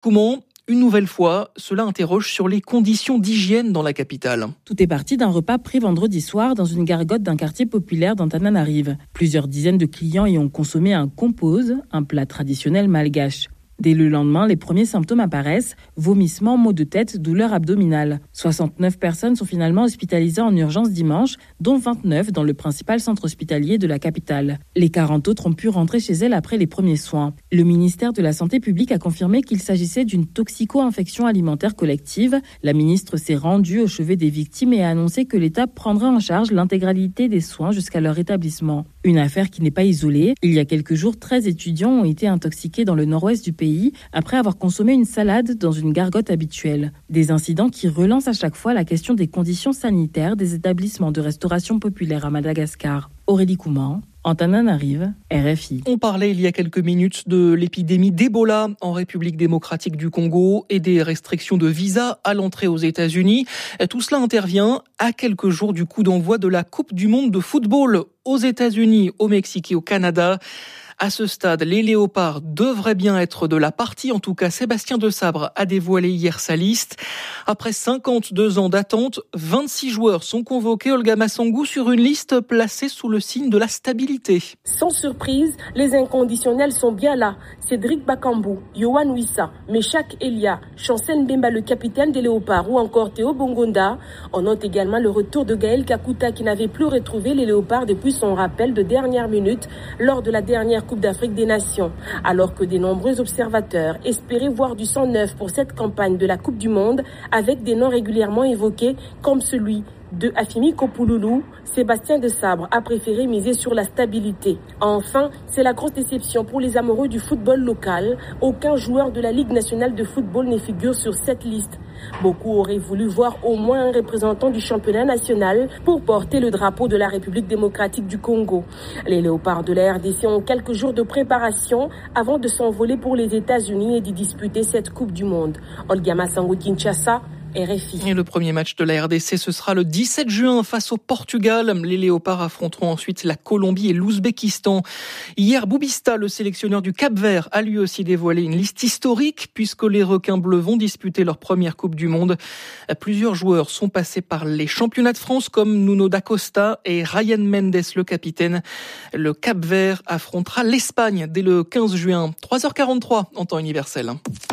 Aurélie une nouvelle fois, cela interroge sur les conditions d'hygiène dans la capitale. Tout est parti d'un repas pris vendredi soir dans une gargote d'un quartier populaire d'Antananarive. Plusieurs dizaines de clients y ont consommé un compose, un plat traditionnel malgache. Dès le lendemain, les premiers symptômes apparaissent, vomissements, maux de tête, douleurs abdominales. 69 personnes sont finalement hospitalisées en urgence dimanche, dont 29 dans le principal centre hospitalier de la capitale. Les 40 autres ont pu rentrer chez elles après les premiers soins. Le ministère de la Santé publique a confirmé qu'il s'agissait d'une toxico-infection alimentaire collective. La ministre s'est rendue au chevet des victimes et a annoncé que l'État prendrait en charge l'intégralité des soins jusqu'à leur rétablissement. Une affaire qui n'est pas isolée. Il y a quelques jours, 13 étudiants ont été intoxiqués dans le nord-ouest du pays après avoir consommé une salade dans une gargote habituelle. Des incidents qui relancent à chaque fois la question des conditions sanitaires des établissements de restauration populaire à Madagascar. Aurélie Couman, Antananarive, RFI. On parlait il y a quelques minutes de l'épidémie d'Ebola en République démocratique du Congo et des restrictions de visa à l'entrée aux États-Unis. Tout cela intervient à quelques jours du coup d'envoi de la Coupe du monde de football aux États-Unis, au Mexique et au Canada. À ce stade, les Léopards devraient bien être de la partie. En tout cas, Sébastien Desabre a dévoilé hier sa liste. Après 52 ans d'attente, 26 joueurs sont convoqués. Olga Massangou sur une liste placée sous le signe de la stabilité. Sans surprise, les inconditionnels sont bien là. Cédric Bakambu, Yohan Wissa, Meshak Elia, Chancel Mbemba, le capitaine des Léopards, ou encore Théo Bongonda. On note également le retour de Gaël Kakuta qui n'avait plus retrouvé les Léopards depuis son rappel de dernière minute lors de la dernière Coupe d'Afrique des Nations. Alors que de nombreux observateurs espéraient voir du sang neuf pour cette campagne de la Coupe du Monde, avec des noms régulièrement évoqués comme celui de Afimi Kopouloulou, Sébastien Desabre a préféré miser sur la stabilité. Enfin, c'est la grosse déception pour les amoureux du football local. Aucun joueur de la Ligue nationale de football ne figure sur cette liste. Beaucoup auraient voulu voir au moins un représentant du championnat national pour porter le drapeau de la République démocratique du Congo. Les Léopards de la RDC ont quelques jours de préparation avant de s'envoler pour les États-Unis et d'y disputer cette Coupe du Monde. Olga Massangou, Kinshasa, RFI. Et le premier match de la RDC, ce sera le 17 juin face au Portugal. Les Léopards affronteront ensuite la Colombie et l'Ouzbékistan. Hier, Boubista, le sélectionneur du Cap-Vert, a lui aussi dévoilé une liste historique puisque les requins bleus vont disputer leur première Coupe du Monde. Plusieurs joueurs sont passés par les championnats de France comme Nuno da Costa et Ryan Mendes, le capitaine. Le Cap-Vert affrontera l'Espagne dès le 15 juin, 3h43 en temps universel.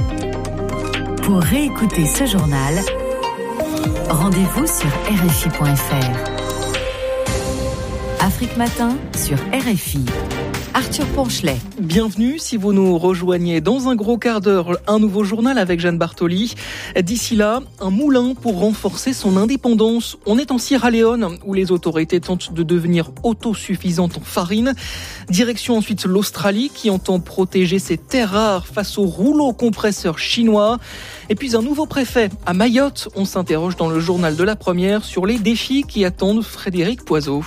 Pour réécouter ce journal, rendez-vous sur RFI.fr. Afrique Matin sur RFI. Arthur Ponchelet. Bienvenue si vous nous rejoignez dans un gros quart d'heure, un nouveau journal avec Jeanne Bartoli. D'ici là, un moulin pour renforcer son indépendance. On est en Sierra Leone où les autorités tentent de devenir autosuffisantes en farine. Direction ensuite l'Australie qui entend protéger ses terres rares face aux rouleaux compresseurs chinois. Et puis un nouveau préfet à Mayotte. On s'interroge dans le journal de la première sur les défis qui attendent Frédéric Poiseau.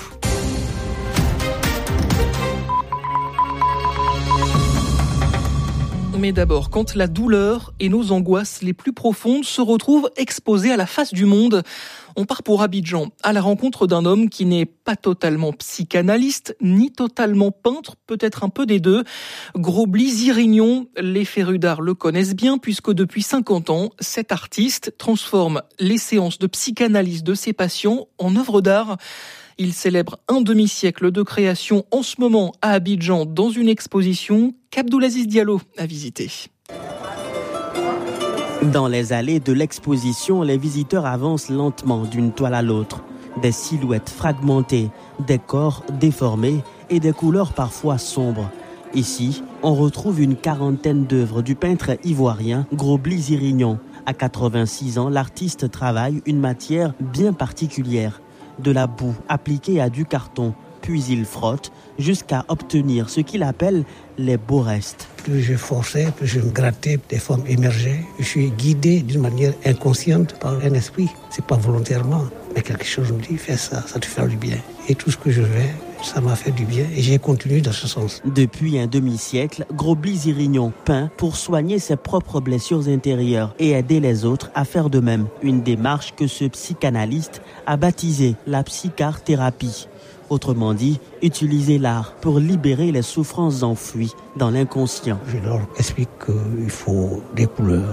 Mais d'abord, quand la douleur et nos angoisses les plus profondes se retrouvent exposées à la face du monde, on part pour Abidjan, à la rencontre d'un homme qui n'est pas totalement psychanalyste, ni totalement peintre, peut-être un peu des deux. Grobli Zirignon, les férus d'art le connaissent bien, puisque depuis 50 ans, cet artiste transforme les séances de psychanalyse de ses patients en œuvres d'art. Il célèbre un demi-siècle de création en ce moment à Abidjan dans une exposition qu'Abdoulaziz Diallo a visitée. Dans les allées de l'exposition, les visiteurs avancent lentement d'une toile à l'autre. Des silhouettes fragmentées, des corps déformés et des couleurs parfois sombres. Ici, on retrouve une quarantaine d'œuvres du peintre ivoirien Grobli Zirignon. À 86 ans, l'artiste travaille une matière bien particulière. De la boue appliquée à du carton, puis il frotte jusqu'à obtenir ce qu'il appelle les beaux restes. Plus je forçais, plus je me grattais, des formes émergeaient. Je suis guidé d'une manière inconsciente par un esprit. C'est pas volontairement, mais quelque chose me dit, fais ça, ça te fait du bien. Et tout ce que je fais, ça m'a fait du bien et j'ai continué dans ce sens. Depuis un demi-siècle, Grobli Zirignon peint pour soigner ses propres blessures intérieures et aider les autres à faire de même. Une démarche que ce psychanalyste a baptisée la psychart-thérapie. Autrement dit, utiliser l'art pour libérer les souffrances enfouies dans l'inconscient. Je leur explique qu'il faut des couleurs,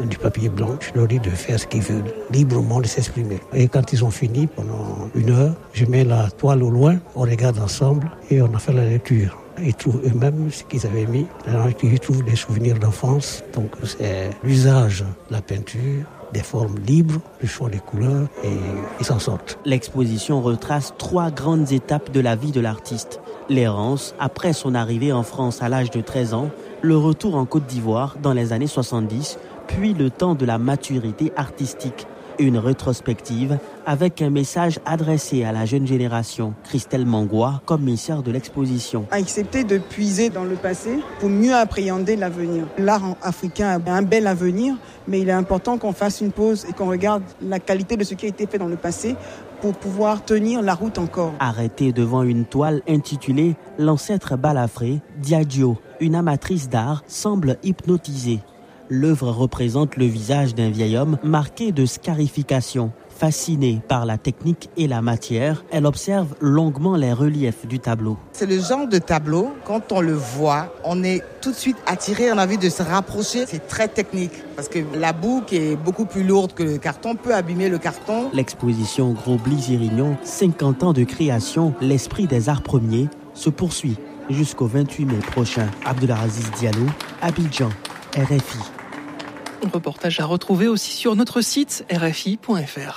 du papier blanc. Je leur dis de faire ce qu'ils veulent, librement de s'exprimer. Et quand ils ont fini, pendant 1 heure, je mets la toile au loin, on regarde ensemble et on a fait la lecture. Ils trouvent eux-mêmes ce qu'ils avaient mis. Ils trouvent des souvenirs d'enfance. Donc c'est l'usage de la peinture, des formes libres, le choix des couleurs, et ils s'en sortent. L'exposition retrace 3 grandes étapes de la vie de l'artiste. L'errance après son arrivée en France à l'âge de 13 ans, le retour en Côte d'Ivoire dans les années 70, puis le temps de la maturité artistique. Une rétrospective avec un message adressé à la jeune génération. Christelle Mangoua, commissaire de l'exposition. Accepter de puiser dans le passé pour mieux appréhender l'avenir. L'art africain a un bel avenir, mais il est important qu'on fasse une pause et qu'on regarde la qualité de ce qui a été fait dans le passé pour pouvoir tenir la route encore. Arrêtée devant une toile intitulée « L'ancêtre balafré », Diadio, une amatrice d'art, semble hypnotisée. L'œuvre représente le visage d'un vieil homme marqué de scarification. Fascinée par la technique et la matière, elle observe longuement les reliefs du tableau. C'est le genre de tableau, quand on le voit, on est tout de suite attiré, on a envie de se rapprocher. C'est très technique parce que la boue qui est beaucoup plus lourde que le carton peut abîmer le carton. L'exposition Gros-Blis-Irignon, 50 ans de création, l'esprit des arts premiers, se poursuit jusqu'au 28 mai prochain. Abdelaziz Diallo, Abidjan, RFI. Un reportage à retrouver aussi sur notre site rfi.fr.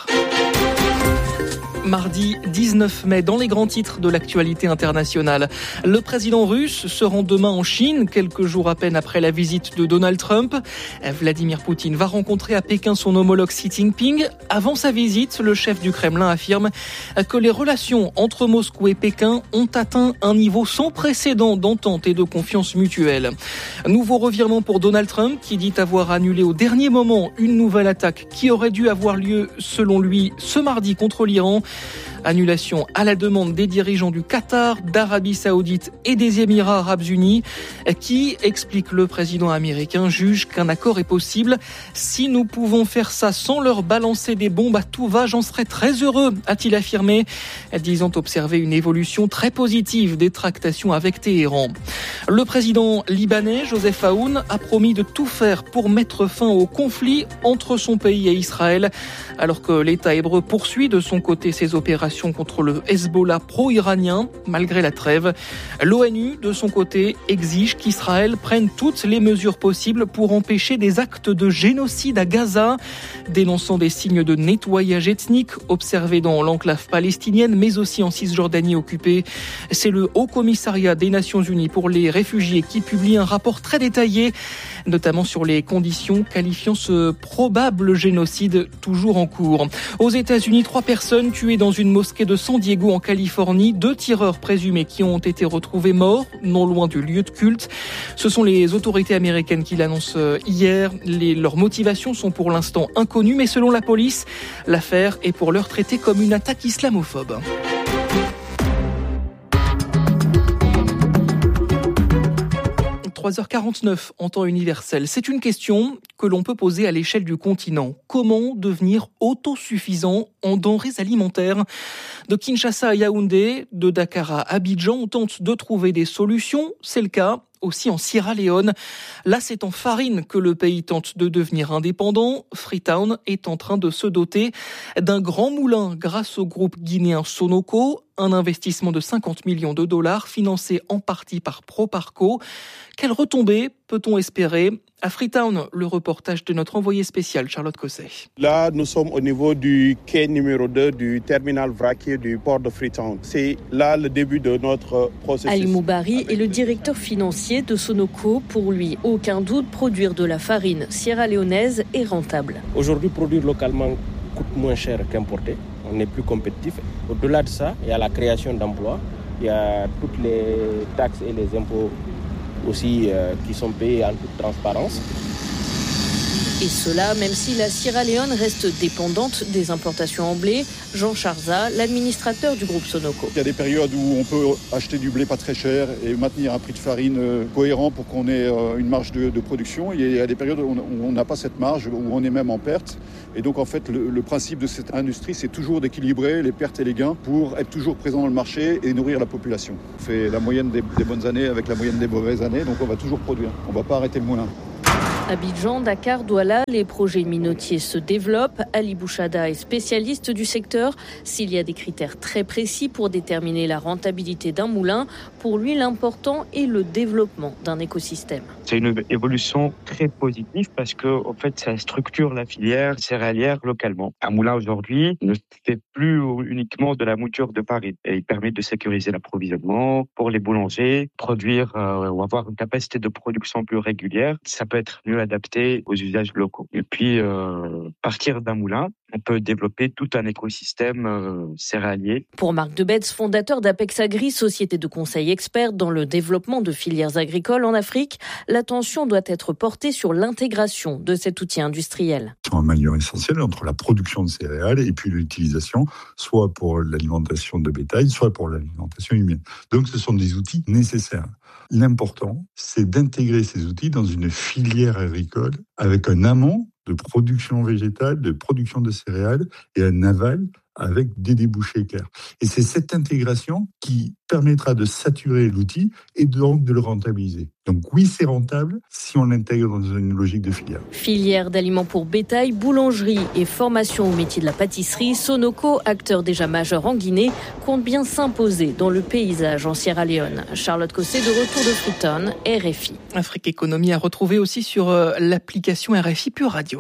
Mardi 19 mai, dans les grands titres de l'actualité internationale, le président russe se rend demain en Chine, quelques jours à peine après la visite de Donald Trump. Vladimir Poutine va rencontrer à Pékin son homologue Xi Jinping. Avant sa visite, le chef du Kremlin affirme que les relations entre Moscou et Pékin ont atteint un niveau sans précédent d'entente et de confiance mutuelle. Nouveau revirement pour Donald Trump, qui dit avoir annulé au dernier moment une nouvelle attaque qui aurait dû avoir lieu, selon lui, ce mardi contre l'Iran. Annulation à la demande des dirigeants du Qatar, d'Arabie Saoudite et des Émirats Arabes Unis, qui, explique le président américain, juge qu'un accord est possible. Si nous pouvons faire ça sans leur balancer des bombes à tout va, j'en serais très heureux, a-t-il affirmé, disant observer une évolution très positive des tractations avec Téhéran. Le président libanais, Joseph Aoun, a promis de tout faire pour mettre fin au conflit entre son pays et Israël, alors que l'État hébreu poursuit de son côté ses opérations contre le Hezbollah pro-iranien, malgré la trêve. L'ONU, de son côté, exige qu'Israël prenne toutes les mesures possibles pour empêcher des actes de génocide à Gaza, dénonçant des signes de nettoyage ethnique observés dans l'enclave palestinienne, mais aussi en Cisjordanie occupée. C'est le Haut Commissariat des Nations Unies pour les réfugiés qui publie un rapport très détaillé, notamment sur les conditions qualifiant ce probable génocide toujours en cours. Aux États-Unis, 3 personnes tuées dans une mosquée de San Diego en Californie, 2 tireurs présumés qui ont été retrouvés morts non loin du lieu de culte. Ce sont les autorités américaines qui l'annoncent hier. Leurs motivations sont pour l'instant inconnues, mais selon la police, l'affaire est pour l'heure traitée comme une attaque islamophobe. – 3h49 en temps universel. C'est une question que l'on peut poser à l'échelle du continent. Comment devenir autosuffisant en denrées alimentaires ? De Kinshasa à Yaoundé, de Dakar à Abidjan, on tente de trouver des solutions. C'est le cas aussi en Sierra Leone. Là, c'est en farine que le pays tente de devenir indépendant. Freetown est en train de se doter d'un grand moulin grâce au groupe guinéen Sonoco, un investissement de 50 millions de dollars financé en partie par Proparco. Quelle retombée peut-on espérer ? À Freetown, le reportage de notre envoyé spécial, Charlotte Cosset. Là, nous sommes au niveau du quai numéro 2 du terminal vraquier du port de Freetown. C'est là le début de notre processus. Ali Moubari est le directeur financier de Sonoco. Pour lui, aucun doute, produire de la farine sierra-léonaise est rentable. Aujourd'hui, produire localement coûte moins cher qu'importer. On est plus compétitif. Au-delà de ça, il y a la création d'emplois. Il y a toutes les taxes et les impôts aussi qui sont payés en toute transparence. Et cela, même si la Sierra Leone reste dépendante des importations en blé. Jean Charza, l'administrateur du groupe Sonoco. Il y a des périodes où on peut acheter du blé pas très cher et maintenir un prix de farine cohérent pour qu'on ait une marge de production. Il y a des périodes où on n'a pas cette marge, où on est même en perte. Et donc en fait, le principe de cette industrie, c'est toujours d'équilibrer les pertes et les gains pour être toujours présent dans le marché et nourrir la population. On fait la moyenne des bonnes années avec la moyenne des mauvaises années, donc on va toujours produire. On ne va pas arrêter le moulin. Abidjan, Dakar, Douala, les projets minotiers se développent. Ali Bouchada est spécialiste du secteur. S'il y a des critères très précis pour déterminer la rentabilité d'un moulin, pour lui, l'important est le développement d'un écosystème. C'est une évolution très positive parce que, en fait, ça structure la filière céréalière localement. Un moulin aujourd'hui ne fait plus uniquement de la mouture de farine. Et il permet de sécuriser l'approvisionnement pour les boulangers, produire ou avoir une capacité de production plus régulière. Ça peut être mieux adapté aux usages locaux. Et puis, partir d'un moulin, on peut développer tout un écosystème céréalier. Pour Marc Debetz, fondateur d'Apex Agri, société de conseil experte dans le développement de filières agricoles en Afrique, l'attention doit être portée sur l'intégration de cet outil industriel. C'est un maillon essentiel entre la production de céréales et puis l'utilisation, soit pour l'alimentation de bétail, soit pour l'alimentation humaine. Donc ce sont des outils nécessaires. L'important, c'est d'intégrer ces outils dans une filière agricole avec un amont de production végétale, de production de céréales et un aval avec des débouchés clairs. Et c'est cette intégration qui permettra de saturer l'outil et donc de le rentabiliser. Donc oui, c'est rentable si on l'intègre dans une logique de filière. Filière d'aliments pour bétail, boulangerie et formation au métier de la pâtisserie, Sonoko, acteur déjà majeur en Guinée, compte bien s'imposer dans le paysage en Sierra Leone. Charlotte Cosset de retour de Freetown, RFI. Afrique Économie à retrouver aussi sur l'application RFI Pure Radio.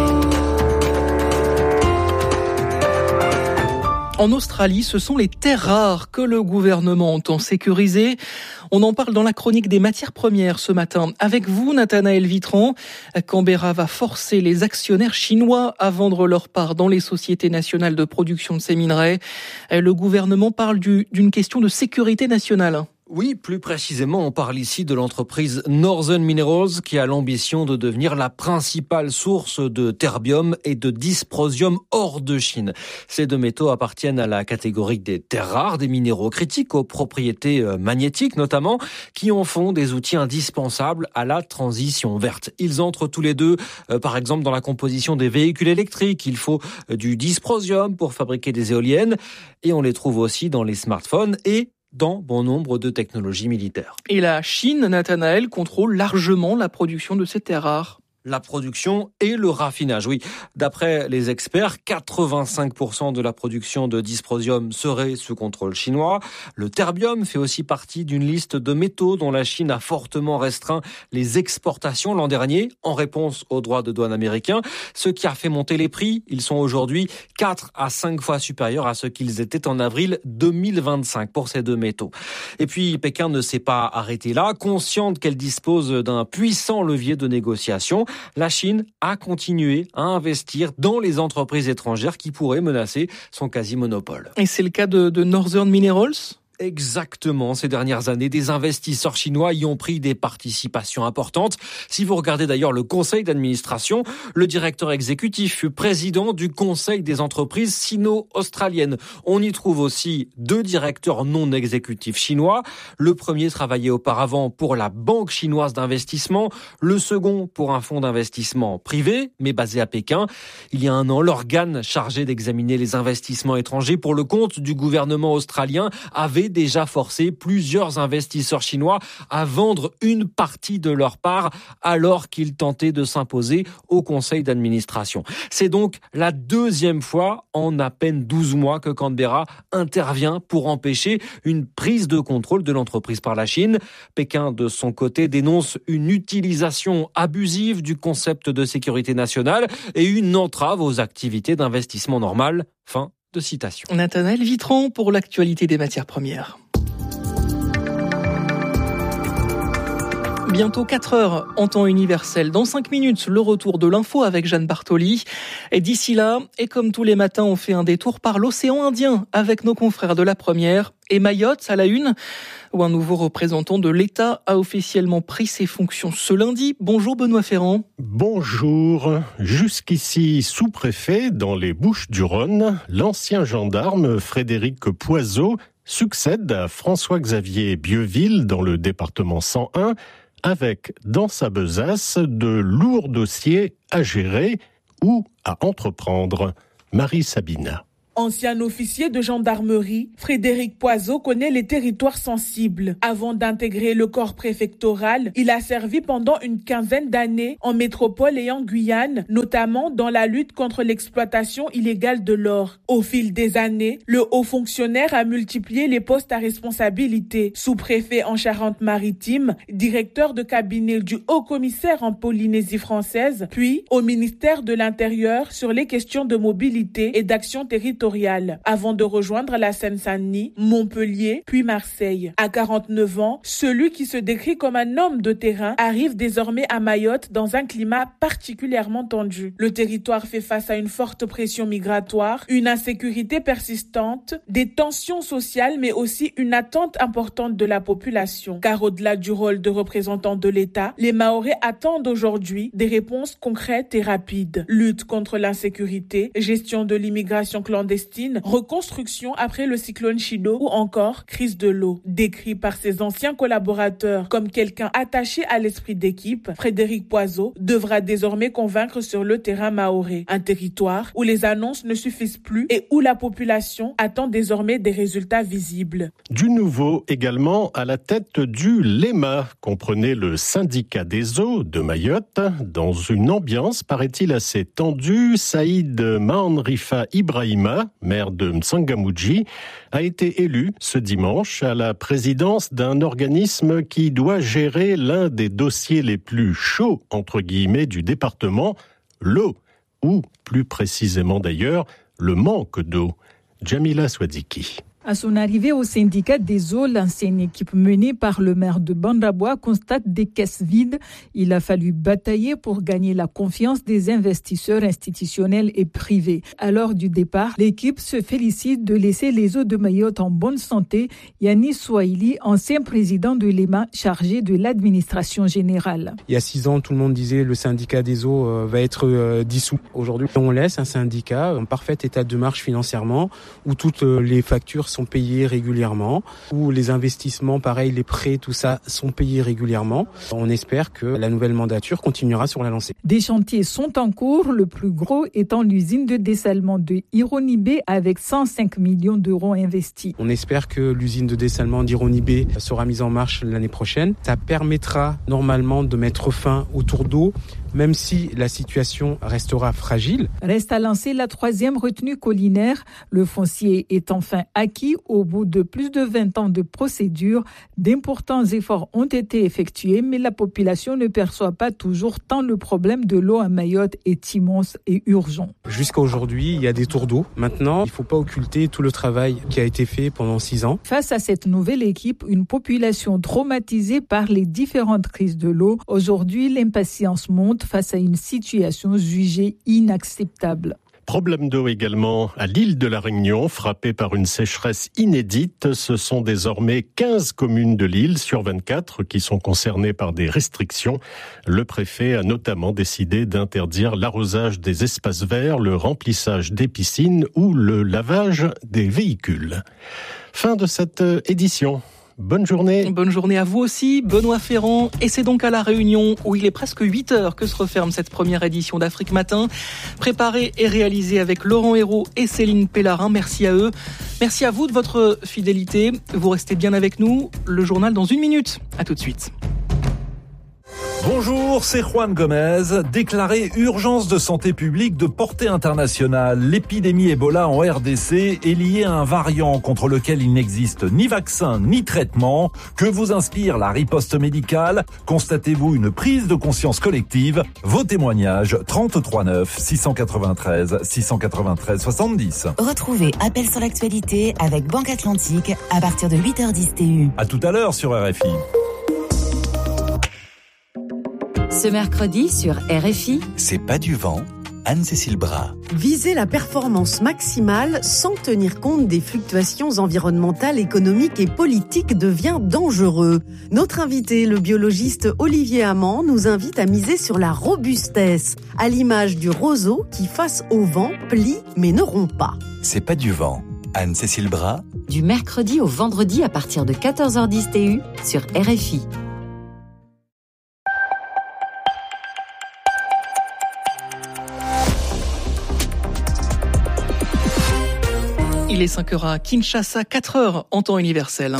En Australie, ce sont les terres rares que le gouvernement entend sécuriser. On en parle dans la chronique des matières premières ce matin. Avec vous, Nathanaël Vitran, Canberra va forcer les actionnaires chinois à vendre leur part dans les sociétés nationales de production de ces minerais. Le gouvernement parle d'une question de sécurité nationale. Oui, plus précisément, on parle ici de l'entreprise Northern Minerals qui a l'ambition de devenir la principale source de terbium et de dysprosium hors de Chine. Ces deux métaux appartiennent à la catégorie des terres rares, des minéraux critiques aux propriétés magnétiques notamment, qui en font des outils indispensables à la transition verte. Ils entrent tous les deux, par exemple, dans la composition des véhicules électriques. Il faut du dysprosium pour fabriquer des éoliennes et on les trouve aussi dans les smartphones et dans bon nombre de technologies militaires. Et la Chine, Nathanaël, contrôle largement la production de ces terres rares. La production et le raffinage, oui. D'après les experts, 85% de la production de dysprosium serait sous contrôle chinois. Le terbium fait aussi partie d'une liste de métaux dont la Chine a fortement restreint les exportations l'an dernier en réponse aux droits de douane américains, ce qui a fait monter les prix. Ils sont aujourd'hui 4 à 5 fois supérieurs à ce qu'ils étaient en avril 2025 pour ces deux métaux. Et puis, Pékin ne s'est pas arrêté là. Consciente qu'elle dispose d'un puissant levier de négociation, la Chine a continué à investir dans les entreprises étrangères qui pourraient menacer son quasi-monopole. Et c'est le cas de Northern Minerals ? Exactement. Ces dernières années, des investisseurs chinois y ont pris des participations importantes. Si vous regardez d'ailleurs le conseil d'administration, le directeur exécutif fut président du conseil des entreprises sino-australiennes. On y trouve aussi 2 directeurs non exécutifs chinois. Le premier travaillait auparavant pour la Banque chinoise d'investissement, le second pour un fonds d'investissement privé, mais basé à Pékin. Il y a un an, l'organe chargé d'examiner les investissements étrangers pour le compte du gouvernement australien avait déjà forcé plusieurs investisseurs chinois à vendre une partie de leur part alors qu'ils tentaient de s'imposer au conseil d'administration. C'est donc la 2e fois en à peine 12 mois que Canberra intervient pour empêcher une prise de contrôle de l'entreprise par la Chine. Pékin, de son côté, dénonce une utilisation abusive du concept de sécurité nationale et une entrave aux activités d'investissement normales. Fin de citation. Nathanaël Vitran pour l'actualité des matières premières. Bientôt 4 heures en temps universel. Dans 5 minutes, le retour de l'info avec Jeanne Bartoli. Et d'ici là, et comme tous les matins, on fait un détour par l'océan Indien avec nos confrères de la première. Et Mayotte, à la une, où un nouveau représentant de l'État a officiellement pris ses fonctions ce lundi. Bonjour Benoît Ferrand. Bonjour. Jusqu'ici sous-préfet dans les Bouches-du-Rhône, l'ancien gendarme Frédéric Poiseau succède à François-Xavier Bieuville dans le département 101, avec dans sa besace de lourds dossiers à gérer ou à entreprendre. Marie Sabina. Ancien officier de gendarmerie, Frédéric Poiseau connaît les territoires sensibles. Avant d'intégrer le corps préfectoral, il a servi pendant une quinzaine d'années en métropole et en Guyane, notamment dans la lutte contre l'exploitation illégale de l'or. Au fil des années, le haut fonctionnaire a multiplié les postes à responsabilité. Sous-préfet en Charente-Maritime, directeur de cabinet du haut-commissaire en Polynésie française, puis au ministère de l'Intérieur sur les questions de mobilité et d'action territoriale, avant de rejoindre la Seine-Saint-Denis, Montpellier, puis Marseille. À 49 ans, celui qui se décrit comme un homme de terrain arrive désormais à Mayotte dans un climat particulièrement tendu. Le territoire fait face à une forte pression migratoire, une insécurité persistante, des tensions sociales, mais aussi une attente importante de la population. Car au-delà du rôle de représentant de l'État, les Mahorais attendent aujourd'hui des réponses concrètes et rapides. Lutte contre l'insécurité, gestion de l'immigration clandestine, reconstruction après le cyclone Chido ou encore crise de l'eau. Décrit par ses anciens collaborateurs comme quelqu'un attaché à l'esprit d'équipe, Frédéric Poiseau devra désormais convaincre sur le terrain mahorais. Un territoire où les annonces ne suffisent plus et où la population attend désormais des résultats visibles. Du nouveau également à la tête du LEMA, comprenez le syndicat des eaux de Mayotte. Dans une ambiance, paraît-il, assez tendue, Saïd Maanrifa Ibrahima, maire de M'Tsangamouji, a été élu ce dimanche à la présidence d'un organisme qui doit gérer l'un des dossiers les plus chauds, entre guillemets, du département, l'eau, ou plus précisément d'ailleurs, le manque d'eau. Jamila Swadiki. À son arrivée au syndicat des eaux, l'ancienne équipe menée par le maire de Bandaboua constate des caisses vides. Il a fallu batailler pour gagner la confiance des investisseurs institutionnels et privés. À l'heure du départ, l'équipe se félicite de laisser les eaux de Mayotte en bonne santé. Yannis Swahili, ancien président de l'EMA, chargé de l'administration générale. Il y a 6 ans, tout le monde disait le syndicat des eaux va être dissous. Aujourd'hui, on laisse un syndicat en parfait état de marche financièrement, où toutes les factures sont payés régulièrement, où les investissements, pareil, les prêts, tout ça, sont payés régulièrement. On espère que la nouvelle mandature continuera sur la lancée. Des chantiers sont en cours, le plus gros étant l'usine de dessalement de Ironibé avec 105 millions d'euros investis. On espère que l'usine de dessalement d'Ironibé sera mise en marche l'année prochaine. Ça permettra normalement de mettre fin au tour d'eau, même si la situation restera fragile. Reste à lancer la 3e retenue collinaire. Le foncier est enfin acquis au bout de plus de 20 ans de procédure. D'importants efforts ont été effectués, mais la population ne perçoit pas toujours tant le problème de l'eau à Mayotte est immense et urgent. Jusqu'à aujourd'hui, il y a des tours d'eau. Maintenant, il ne faut pas occulter tout le travail qui a été fait pendant 6 ans. Face à cette nouvelle équipe, une population traumatisée par les différentes crises de l'eau, aujourd'hui l'impatience monte face à une situation jugée inacceptable. Problème d'eau également à l'île de la Réunion, frappée par une sécheresse inédite. Ce sont désormais 15 communes de l'île sur 24 qui sont concernées par des restrictions. Le préfet a notamment décidé d'interdire l'arrosage des espaces verts, le remplissage des piscines ou le lavage des véhicules. Fin de cette édition. Bonne journée. Bonne journée à vous aussi, Benoît Ferrand. Et c'est donc à La Réunion, où il est presque 8h que se referme cette première édition d'Afrique Matin. Préparée et réalisée avec Laurent Hérault et Céline Pellarin. Merci à eux. Merci à vous de votre fidélité. Vous restez bien avec nous. Le journal dans 1 minute. À tout de suite. Bonjour, c'est Juan Gomez. Déclaré urgence de santé publique de portée internationale, l'épidémie Ebola en RDC est liée à un variant contre lequel il n'existe ni vaccin ni traitement. Que vous inspire la riposte médicale? Constatez-vous une prise de conscience collective? Vos témoignages 33 9 693 693 70. Retrouvez Appel sur l'actualité avec Banque Atlantique à partir de 8h10 TU. À tout à l'heure sur RFI. Ce mercredi sur RFI, c'est pas du vent, Anne-Cécile Bras. Viser la performance maximale sans tenir compte des fluctuations environnementales, économiques et politiques devient dangereux. Notre invité, le biologiste Olivier Amand, nous invite à miser sur la robustesse, à l'image du roseau qui, face au vent, plie mais ne rompt pas. C'est pas du vent, Anne-Cécile Bras. Du mercredi au vendredi à partir de 14h10 TU sur RFI. Il est 5h à Kinshasa, 4h en temps universel.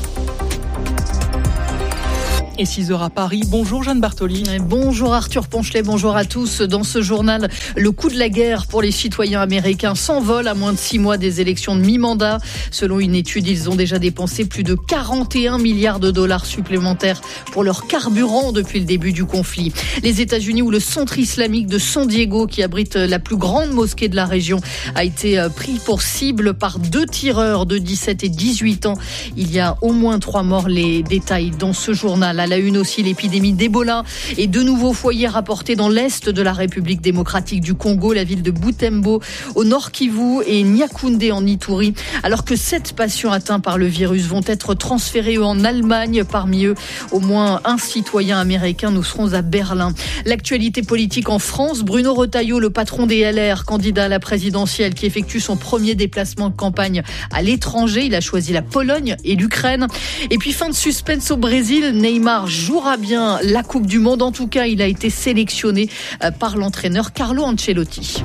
Et 6h à Paris. Bonjour Jeanne Bartoli. Bonjour Arthur Ponchelet, bonjour à tous. Dans ce journal, le coût de la guerre pour les citoyens américains s'envole à moins de 6 mois des élections de mi-mandat. Selon une étude, ils ont déjà dépensé plus de 41 milliards de dollars supplémentaires pour leur carburant depuis le début du conflit. Les États-Unis, où le centre islamique de San Diego, qui abrite la plus grande mosquée de la région, a été pris pour cible par 2 tireurs de 17 et 18 ans. Il y a au moins 3 morts. Les détails dans ce journal. À la une aussi, l'épidémie d'Ebola et 2 nouveaux foyers rapportés dans l'est de la République démocratique du Congo, la ville de Butembo au Nord Kivu et Niakoundé en Ituri. Alors que 7 patients atteints par le virus vont être transférés en Allemagne. Parmi eux, au moins un citoyen américain. Nous serons à Berlin. L'actualité politique en France, Bruno Retailleau, le patron des LR, candidat à la présidentielle, qui effectue son premier déplacement de campagne à l'étranger. Il a choisi la Pologne et l'Ukraine. Et puis fin de suspense au Brésil, Neymar jouera bien la Coupe du Monde. En tout cas, il a été sélectionné par l'entraîneur Carlo Ancelotti.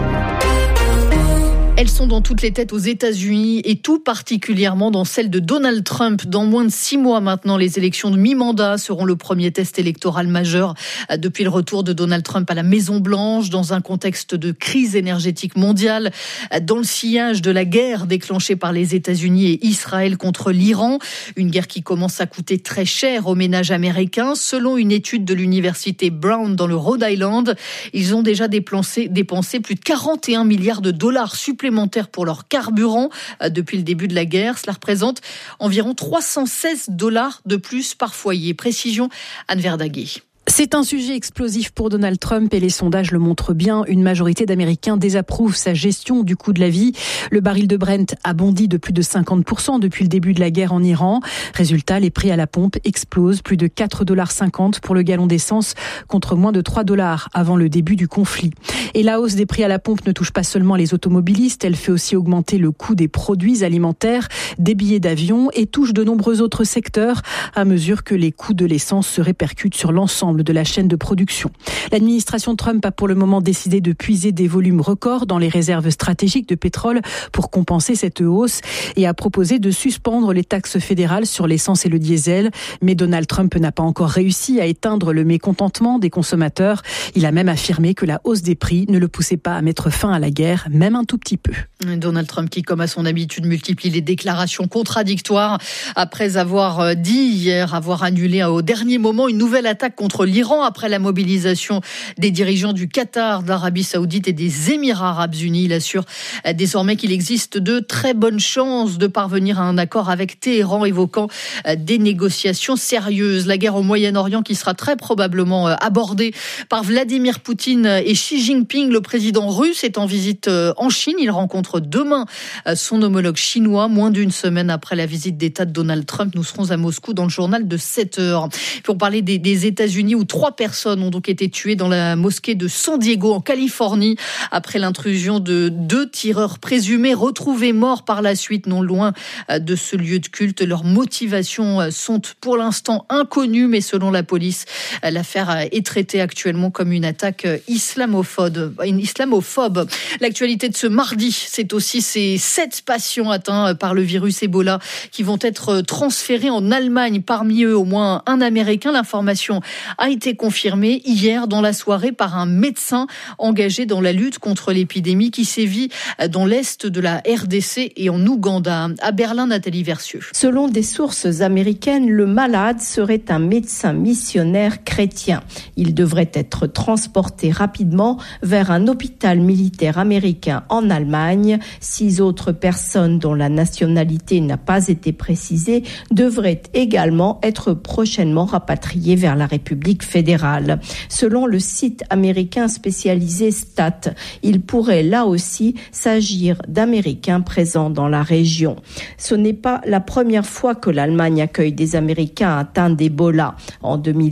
Elles sont dans toutes les têtes aux États-Unis et tout particulièrement dans celle de Donald Trump. Dans moins de 6 mois maintenant, les élections de mi-mandat seront le premier test électoral majeur depuis le retour de Donald Trump à la Maison-Blanche, dans un contexte de crise énergétique mondiale, dans le sillage de la guerre déclenchée par les États-Unis et Israël contre l'Iran. Une guerre qui commence à coûter très cher aux ménages américains. Selon une étude de l'université Brown dans le Rhode Island, ils ont déjà dépensé plus de 41 milliards de dollars supplémentaires pour leur carburant depuis le début de la guerre. Cela représente environ 316 $ de plus par foyer. Précision, Anne Verdaguet. C'est un sujet explosif pour Donald Trump et les sondages le montrent bien. Une majorité d'Américains désapprouvent sa gestion du coût de la vie. Le baril de Brent a bondi de plus de 50% depuis le début de la guerre en Iran. Résultat, les prix à la pompe explosent. Plus de 4,50 $ pour le gallon d'essence contre moins de 3 $ avant le début du conflit. Et la hausse des prix à la pompe ne touche pas seulement les automobilistes. Elle fait aussi augmenter le coût des produits alimentaires, des billets d'avion et touche de nombreux autres secteurs à mesure que les coûts de l'essence se répercutent sur l'ensemble de la chaîne de production. L'administration Trump a pour le moment décidé de puiser des volumes records dans les réserves stratégiques de pétrole pour compenser cette hausse et a proposé de suspendre les taxes fédérales sur l'essence et le diesel. Mais Donald Trump n'a pas encore réussi à éteindre le mécontentement des consommateurs. Il a même affirmé que la hausse des prix ne le poussait pas à mettre fin à la guerre, même un tout petit peu. Donald Trump qui, comme à son habitude, multiplie les déclarations contradictoires après avoir dit hier avoir annulé au dernier moment une nouvelle attaque contre l'Iran après la mobilisation des dirigeants du Qatar, de l'Arabie Saoudite et des Émirats Arabes Unis. Il assure désormais qu'il existe de très bonnes chances de parvenir à un accord avec Téhéran, évoquant des négociations sérieuses. La guerre au Moyen-Orient qui sera très probablement abordée par Vladimir Poutine et Xi Jinping. Le président russe est en visite en Chine. Il rencontre demain son homologue chinois, moins d'une semaine après la visite d'État de Donald Trump. Nous serons à Moscou dans le journal de 7h. Pour parler des États-Unis, où 3 personnes ont donc été tuées dans la mosquée de San Diego en Californie après l'intrusion de 2 tireurs présumés retrouvés morts par la suite non loin de ce lieu de culte. Leurs motivations sont pour l'instant inconnues, mais selon la police, l'affaire est traitée actuellement comme une attaque islamophobe. L'actualité de ce mardi, c'est aussi ces 7 patients atteints par le virus Ebola qui vont être transférés en Allemagne. Parmi eux, au moins un Américain. L'information a été confirmée hier dans la soirée par un médecin engagé dans la lutte contre l'épidémie qui sévit dans l'est de la RDC et en Ouganda. À Berlin, Nathalie Versieux. Selon des sources américaines, le malade serait un médecin missionnaire chrétien. Il devrait être transporté rapidement vers un hôpital militaire américain en Allemagne. 6 autres personnes dont la nationalité n'a pas été précisée devraient également être prochainement rapatriées vers la République fédérale. Selon le site américain spécialisé Stat, il pourrait là aussi s'agir d'Américains présents dans la région. Ce n'est pas la première fois que l'Allemagne accueille des Américains atteints d'Ebola. En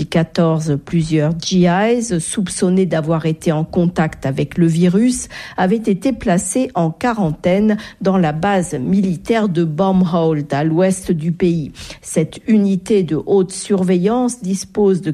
2014, plusieurs GIs soupçonnés d'avoir été en contact avec le virus avaient été placés en quarantaine dans la base militaire de Baumholz à l'ouest du pays. Cette unité de haute surveillance dispose de quelques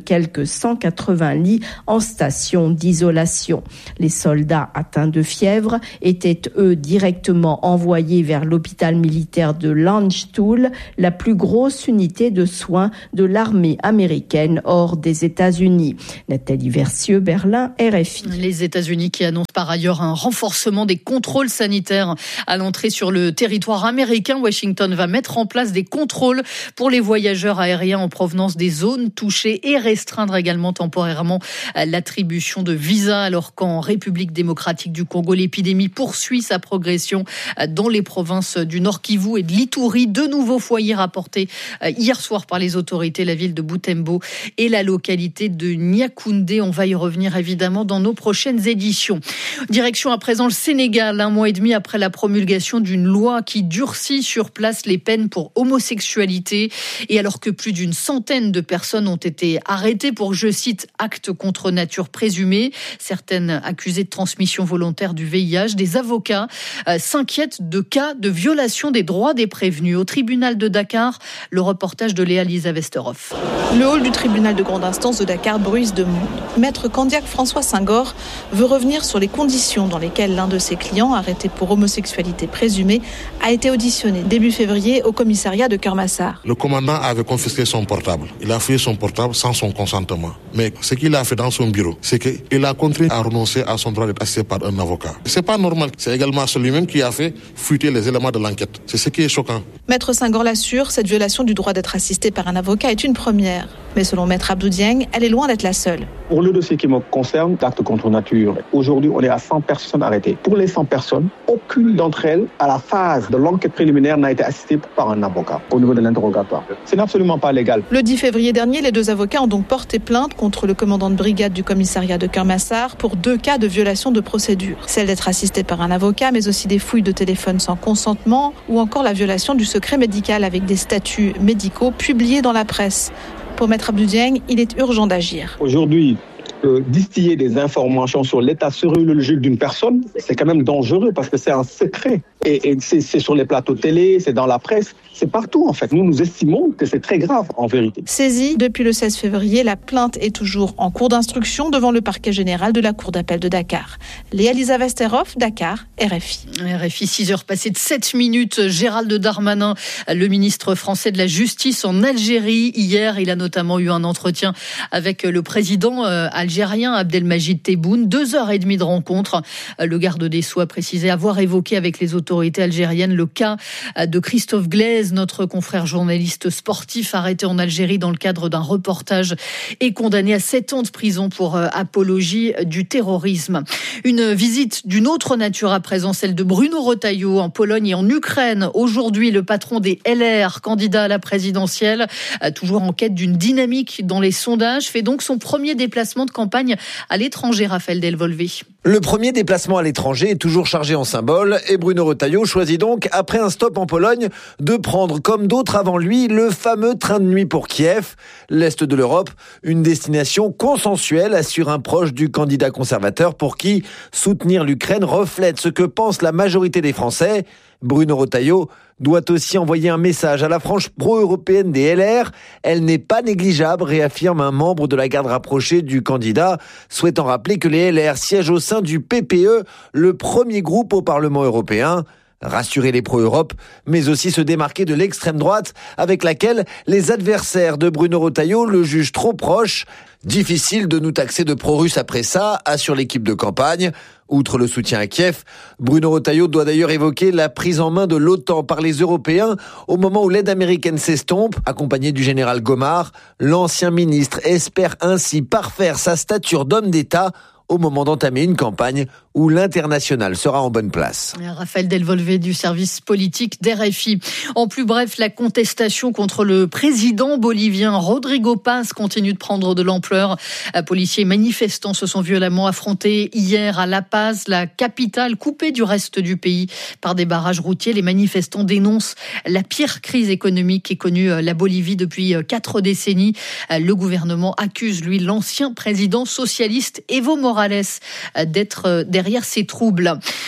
que 180 lits en station d'isolation. Les soldats atteints de fièvre étaient, eux, directement envoyés vers l'hôpital militaire de Landstuhl, la plus grosse unité de soins de l'armée américaine hors des États-Unis. Nathalie Versieux, Berlin, RFI. Les États-Unis qui annoncent par ailleurs un renforcement des contrôles sanitaires à l'entrée sur le territoire américain. Washington va mettre en place des contrôles pour les voyageurs aériens en provenance des zones touchées et restreindre également temporairement l'attribution de visas, alors qu'en République démocratique du Congo, l'épidémie poursuit sa progression dans les provinces du Nord Kivu et de l'Ituri. De nouveaux foyers rapportés hier soir par les autorités, la ville de Butembo et la localité de Niakoundé. On va y revenir évidemment dans nos prochaines éditions. Direction à présent le Sénégal, 1 mois et demi après la promulgation d'une loi qui durcit sur place les peines pour homosexualité, et alors que plus d'une centaine de personnes ont été arrêtées pour, je cite, actes contre nature présumés, certaines accusées de transmission volontaire du VIH, des avocats s'inquiètent de cas de violation des droits des prévenus. Au tribunal de Dakar, le reportage de Léa-Lisa Westerhoff. Le hall du tribunal de grande instance de Dakar bruise de monde. Maître Candiac François Senghor veut revenir sur les conditions dans lesquelles l'un de ses clients, arrêté pour homosexualité présumée, a été auditionné début février au commissariat de Kermassar. Le commandant avait confisqué son portable. Il a fouillé son portable sans son consentement. Mais ce qu'il a fait dans son bureau, c'est qu'il a contraint à renoncer à son droit d'être assisté par un avocat. C'est pas normal. C'est également celui-même qui a fait fuiter les éléments de l'enquête. C'est ce qui est choquant. Maître Senghor l'assure, cette violation du droit d'être assisté par un avocat est une première. Mais selon Maître Abdou Dieng, elle est loin d'être la seule. Pour le dossier qui me concerne, d'actes contre nature, aujourd'hui on est à 100 personnes arrêtées. Pour les 100 personnes, aucune d'entre elles, à la phase de l'enquête préliminaire, n'a été assistée par un avocat au niveau de l'interrogatoire. C'est absolument pas légal. Le 10 février dernier, les deux avocats ont donc porté plainte contre le commandant de brigade du commissariat de Kermassar pour 2 cas de violation de procédure. Celle d'être assisté par un avocat, mais aussi des fouilles de téléphone sans consentement ou encore la violation du secret médical avec des statuts médicaux publiés dans la presse. Pour Maître Abdou Dieng, il est urgent d'agir. Aujourd'hui, distiller des informations sur l'état sériologique d'une personne, c'est quand même dangereux parce que c'est un secret. Et c'est sur les plateaux télé, c'est dans la presse, c'est partout en fait. Nous estimons que c'est très grave en vérité. Saisie depuis le 16 février, la plainte est toujours en cours d'instruction devant le parquet général de la Cour d'appel de Dakar. Léa-Lisa Westerhoff, Dakar, RFI. RFI, 6h passées de 7 minutes. Gérald Darmanin, le ministre français de la Justice en Algérie. Hier, il a notamment eu un entretien avec le président algérien Abdelmajid Tebboune. 2h30 de rencontre. Le garde des Sceaux a précisé avoir évoqué avec les autorités algériennes le cas de Christophe Glaise, notre confrère journaliste sportif arrêté en Algérie dans le cadre d'un reportage et condamné à 7 ans de prison pour apologie du terrorisme. Une visite d'une autre nature à présent, celle de Bruno Retailleau en Pologne et en Ukraine. Aujourd'hui, le patron des LR, candidat à la présidentielle, toujours en quête d'une dynamique dans les sondages, fait donc son premier déplacement de campagne à l'étranger, Raphaël Delvolvé. Le premier déplacement à l'étranger est toujours chargé en symboles et Bruno Retailleau choisit donc, après un stop en Pologne, de prendre, comme d'autres avant lui, le fameux train de nuit pour Kiev. L'Est de l'Europe, une destination consensuelle, assure un proche du candidat conservateur pour qui soutenir l'Ukraine reflète ce que pense la majorité des Français. Bruno Retailleau doit aussi envoyer un message à la frange pro-européenne des LR. Elle n'est pas négligeable, réaffirme un membre de la garde rapprochée du candidat, souhaitant rappeler que les LR siègent au sein du PPE, le premier groupe au Parlement européen. Rassurer les pro-Europe, mais aussi se démarquer de l'extrême droite avec laquelle les adversaires de Bruno Retailleau le jugent trop proche. Difficile de nous taxer de pro-russe après ça, assure l'équipe de campagne. Outre le soutien à Kiev, Bruno Retailleau doit d'ailleurs évoquer la prise en main de l'OTAN par les Européens au moment où l'aide américaine s'estompe. Accompagné du général Gomard, l'ancien ministre espère ainsi parfaire sa stature d'homme d'État au moment d'entamer une campagne où l'international sera en bonne place. Raphaël Delvolvé du service politique d'RFI. En plus bref, la contestation contre le président bolivien Rodrigo Paz continue de prendre de l'ampleur. Policiers et manifestants se sont violemment affrontés hier à La Paz, la capitale coupée du reste du pays par des barrages routiers. Les manifestants dénoncent la pire crise économique qu'ait connue la Bolivie depuis 4 décennies. Le gouvernement accuse, lui, l'ancien président socialiste Evo Morales d'être derrière ces troubles.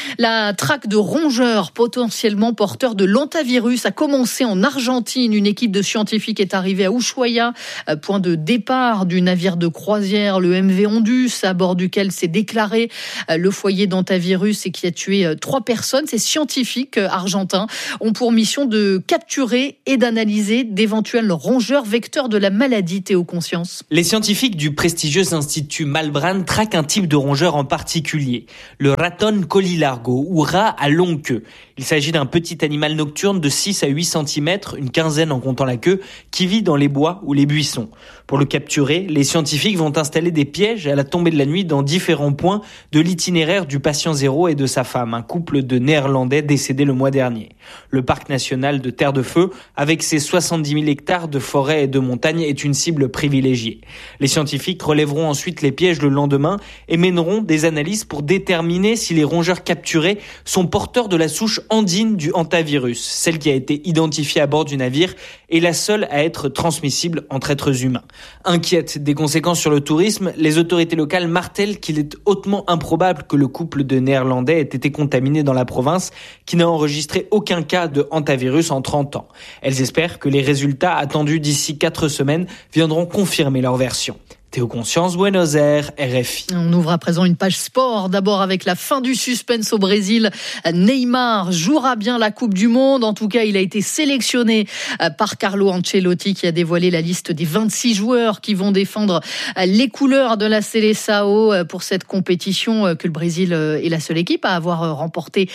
La traque de rongeurs potentiellement porteurs de l'hantavirus a commencé en Argentine. Une équipe de scientifiques est arrivée à Ushuaia, point de départ du navire de croisière, le MV Ondus, à bord duquel s'est déclaré le foyer d'hantavirus et qui a tué 3 personnes. Ces scientifiques argentins ont pour mission de capturer et d'analyser d'éventuels rongeurs vecteurs de la maladie. Théo Conscience. Les scientifiques du prestigieux institut Malbrán traquent un type de rongeur en particulier, le Raton colilargo ou rat à longue queue. Il s'agit d'un petit animal nocturne de 6 à 8 cm, une quinzaine en comptant la queue, qui vit dans les bois ou les buissons. Pour le capturer, les scientifiques vont installer des pièges à la tombée de la nuit dans différents points de l'itinéraire du patient zéro et de sa femme, un couple de Néerlandais décédé le mois dernier. Le parc national de Terre de Feu, avec ses 70 000 hectares de forêt et de montagne, est une cible privilégiée. Les scientifiques relèveront ensuite les pièges le lendemain et mèneront des analyses pour déterminer si les rongeurs capturés sont porteurs de la souche andine du hantavirus, celle qui a été identifiée à bord du navire est la seule à être transmissible entre êtres humains. Inquiète des conséquences sur le tourisme, les autorités locales martèlent qu'il est hautement improbable que le couple de Néerlandais ait été contaminé dans la province, qui n'a enregistré aucun cas de hantavirus en 30 ans. Elles espèrent que les résultats attendus d'ici 4 semaines viendront confirmer leur version. Théo Conscience, Buenos Aires, RFI. On ouvre à présent une page sport, d'abord avec la fin du suspense au Brésil. Neymar jouera bien la Coupe du Monde. En tout cas, il a été sélectionné par Carlo Ancelotti qui a dévoilé la liste des 26 joueurs qui vont défendre les couleurs de la Seleção pour cette compétition que le Brésil est la seule équipe à avoir remporté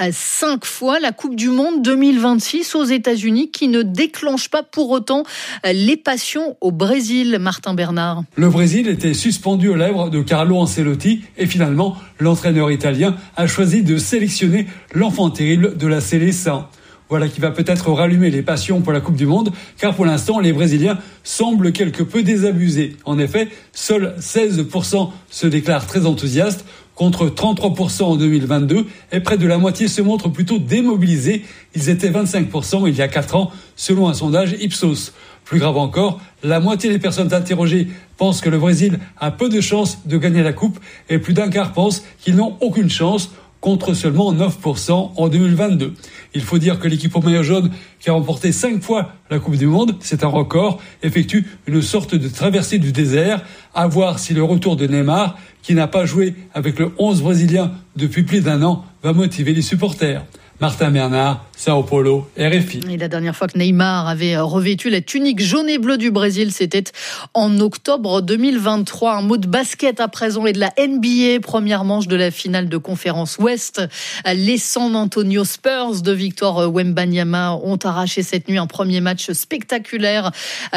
5 fois. La Coupe du Monde 2026 aux États-Unis qui ne déclenche pas pour autant les passions au Brésil. Martin Bernard. Le Brésil était suspendu aux lèvres de Carlo Ancelotti et finalement, l'entraîneur italien a choisi de sélectionner l'enfant terrible de la Seleção. Voilà qui va peut-être rallumer les passions pour la Coupe du Monde, car pour l'instant, les Brésiliens semblent quelque peu désabusés. En effet, seuls 16% se déclarent très enthousiastes, contre 33% en 2022, et près de la moitié se montrent plutôt démobilisés. Ils étaient 25% il y a 4 ans, selon un sondage Ipsos. Plus grave encore, la moitié des personnes interrogées pensent que le Brésil a peu de chances de gagner la Coupe et plus d'un quart pensent qu'ils n'ont aucune chance, contre seulement 9% en 2022. Il faut dire que l'équipe au maillot jaune, qui a remporté 5 fois la Coupe du Monde, c'est un record, effectue une sorte de traversée du désert, à voir si le retour de Neymar, qui n'a pas joué avec le 11 brésilien depuis plus d'1 an, va motiver les supporters. Martin Bernard, Sao Paulo, RFI. Et la dernière fois que Neymar avait revêtu la tunique jaune et bleue du Brésil, c'était en octobre 2023. Un mot de basket à présent et de la NBA. Première manche de la finale de conférence Ouest. Les San Antonio Spurs de Victor Wembanyama ont arraché cette nuit un premier match spectaculaire.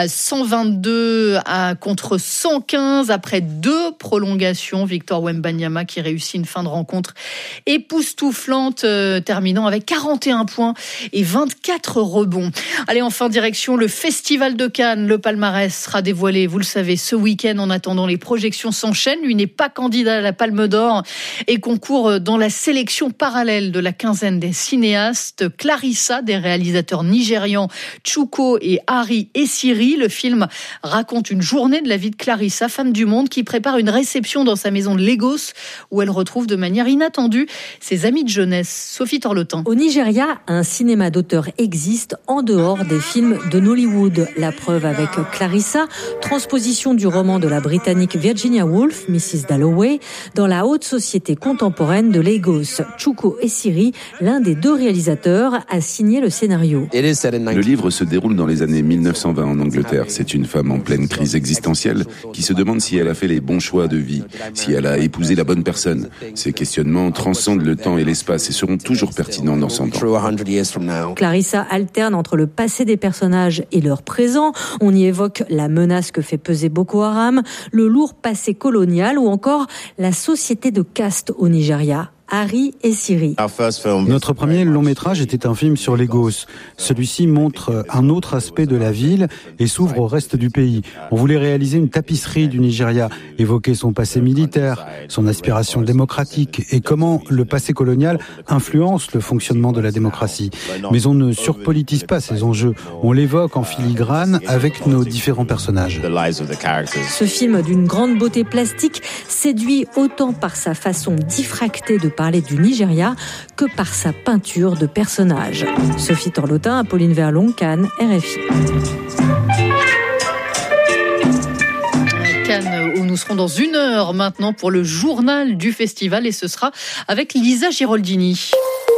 122 contre 115 après 2 prolongations. Victor Wembanyama qui réussit une fin de rencontre époustouflante, terminant avec 41 points et 24 rebonds. Allez, enfin, direction le Festival de Cannes. Le palmarès sera dévoilé, vous le savez, ce week-end. En attendant, les projections s'enchaînent. Lui n'est pas candidat à la Palme d'Or et concourt dans la sélection parallèle de la quinzaine des cinéastes. Clarissa, des réalisateurs nigérians Chuko et Harry Essiri. Le film raconte une journée de la vie de Clarissa, femme du monde, qui prépare une réception dans sa maison de Lagos où elle retrouve de manière inattendue ses amis de jeunesse. Sophie Torlotin. Au Nigeria, un cinéma d'auteur existe en dehors des films de Nollywood. La preuve avec Clarissa, transposition du roman de la Britannique Virginia Woolf, Mrs. Dalloway, dans la haute société contemporaine de Lagos. Chuko Essiri, l'un des 2 réalisateurs, a signé le scénario. Le livre se déroule dans les années 1920 en Angleterre. C'est une femme en pleine crise existentielle qui se demande si elle a fait les bons choix de vie, si elle a épousé la bonne personne. Ces questionnements transcendent le temps et l'espace et seront toujours pertinents dans 100 ans. Clarissa alterne entre le passé des personnages et leur présent. On y évoque la menace que fait peser Boko Haram, le lourd passé colonial ou encore la société de caste au Nigeria. Harry Essiri. Notre premier long métrage était un film sur Lagos. Celui-ci montre un autre aspect de la ville et s'ouvre au reste du pays. On voulait réaliser une tapisserie du Nigeria, évoquer son passé militaire, son aspiration démocratique et comment le passé colonial influence le fonctionnement de la démocratie. Mais on ne surpolitise pas ces enjeux. On l'évoque en filigrane avec nos différents personnages. Ce film d'une grande beauté plastique séduit autant par sa façon diffractée de parler du Nigeria que par sa peinture de personnages. Sophie Torlotin, Apolline Verlon, Cannes, RFI. Cannes, où nous serons dans 1 heure maintenant pour le journal du festival, et ce sera avec Lisa Giraldini.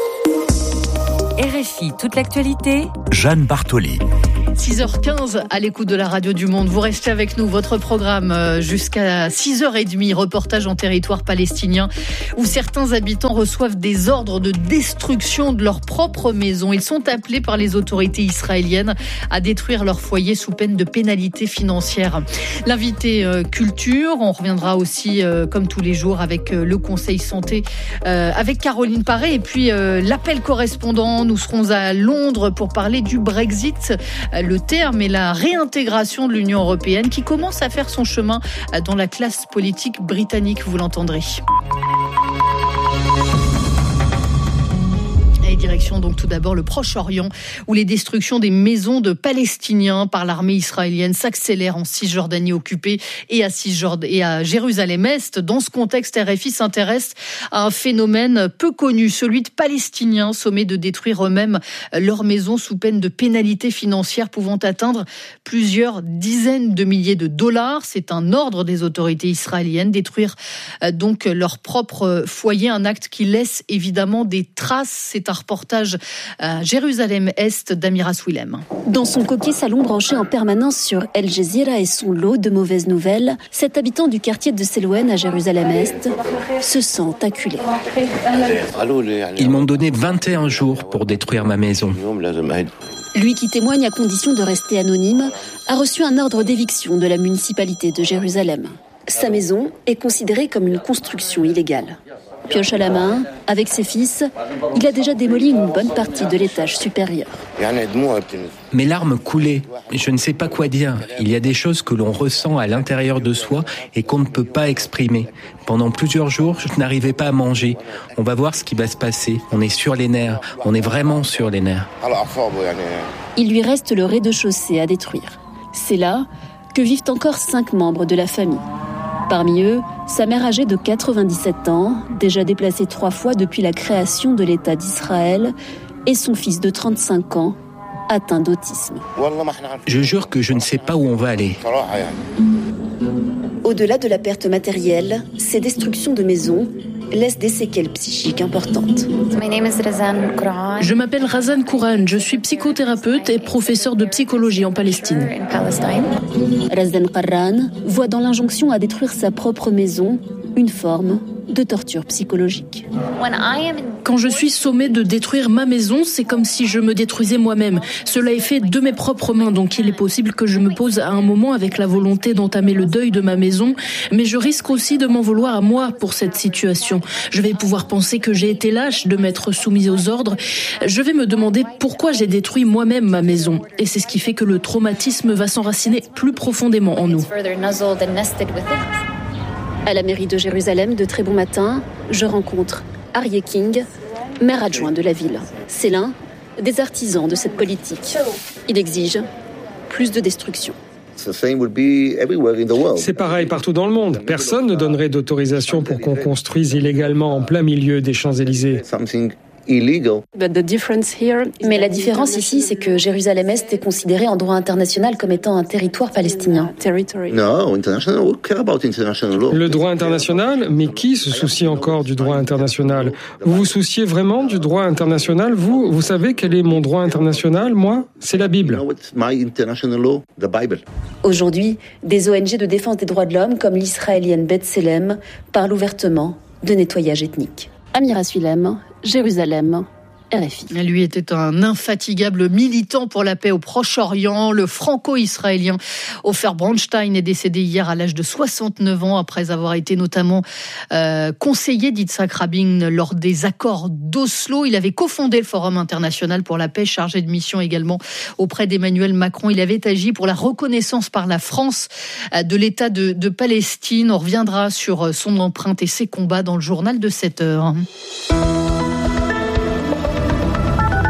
RFI, toute l'actualité. Jeanne Bartoli. 6h15 à l'écoute de la Radio du Monde. Vous restez avec nous, votre programme jusqu'à 6h30, reportage en territoire palestinien où certains habitants reçoivent des ordres de destruction de leur propre maison. Ils sont appelés par les autorités israéliennes à détruire leur foyer sous peine de pénalité financière. L'invité culture, on reviendra aussi comme tous les jours avec le Conseil santé avec Caroline Paré, et puis l'appel correspondant. Nous serons à Londres pour parler du Brexit. Le terme est la réintégration de l'Union européenne qui commence à faire son chemin dans la classe politique britannique, vous l'entendrez. Et direction donc tout d'abord le Proche-Orient, où les destructions des maisons de Palestiniens par l'armée israélienne s'accélèrent en Cisjordanie occupée et à Jérusalem-Est. Dans ce contexte, RFI s'intéresse à un phénomène peu connu, celui de Palestiniens sommés de détruire eux-mêmes leurs maisons sous peine de pénalités financières pouvant atteindre plusieurs dizaines de milliers de dollars. C'est un ordre des autorités israéliennes, détruire donc leur propre foyer, un acte qui laisse évidemment des traces. C'est un reportage à Jérusalem-Est d'Amira Swilem. Dans son coquet salon branché en permanence sur El Jazeera et son lot de mauvaises nouvelles, cet habitant du quartier de Selouen à Jérusalem-Est se sent acculé. Ils m'ont donné 21 jours pour détruire ma maison. Lui, qui témoigne à condition de rester anonyme, a reçu un ordre d'éviction de la municipalité de Jérusalem. Sa maison est considérée comme une construction illégale. Pioche à la main, avec ses fils, il a déjà démoli une bonne partie de l'étage supérieur. Mes larmes coulaient. Je ne sais pas quoi dire. Il y a des choses que l'on ressent à l'intérieur de soi et qu'on ne peut pas exprimer. Pendant plusieurs jours, je n'arrivais pas à manger. On va voir ce qui va se passer. On est sur les nerfs. On est vraiment sur les nerfs. Il lui reste le rez-de-chaussée à détruire. C'est là que vivent encore 5 membres de la famille. Parmi eux, sa mère âgée de 97 ans, déjà déplacée 3 fois depuis la création de l'État d'Israël, et son fils de 35 ans, atteint d'autisme. Je jure que je ne sais pas où on va aller. Au-delà de la perte matérielle, ces destructions de maisons laissent des séquelles psychiques importantes. Je m'appelle Razan Kouran, je suis psychothérapeute et professeur de psychologie en Palestine. Razan Kouran voit dans l'injonction à détruire sa propre maison une forme de torture psychologique. Quand je suis sommée de détruire ma maison, c'est comme si je me détruisais moi-même. Cela est fait de mes propres mains, donc il est possible que je me pose à un moment avec la volonté d'entamer le deuil de ma maison, mais je risque aussi de m'en vouloir à moi pour cette situation. Je vais pouvoir penser que j'ai été lâche de m'être soumise aux ordres. Je vais me demander pourquoi j'ai détruit moi-même ma maison. Et c'est ce qui fait que le traumatisme va s'enraciner plus profondément en nous. À la mairie de Jérusalem, de très bon matin, je rencontre Aryeh King, maire adjoint de la ville. C'est l'un des artisans de cette politique. Il exige plus de destruction. C'est pareil partout dans le monde. Personne ne donnerait d'autorisation pour qu'on construise illégalement en plein milieu des Champs-Élysées. Mais la différence ici, c'est que Jérusalem-Est est considéré en droit international comme étant un territoire palestinien. Le droit international? Mais qui se soucie encore du droit international? Vous vous souciez vraiment du droit international? Vous savez quel est mon droit international? Moi, c'est la Bible. Aujourd'hui, des ONG de défense des droits de l'homme, comme l'israélienne B'Tselem, parlent ouvertement de nettoyage ethnique. Amira Swilem, Jérusalem, RFI. Lui était un infatigable militant pour la paix au Proche-Orient. Le franco-israélien Ofer Bronstein est décédé hier à l'âge de 69 ans après avoir été notamment conseiller d'Yitzhak Rabin lors des accords d'Oslo. Il avait cofondé le Forum international pour la paix, chargé de mission également auprès d'Emmanuel Macron. Il avait agi pour la reconnaissance par la France de l'État de Palestine. On reviendra sur son empreinte et ses combats dans le journal de 7 heures. Nous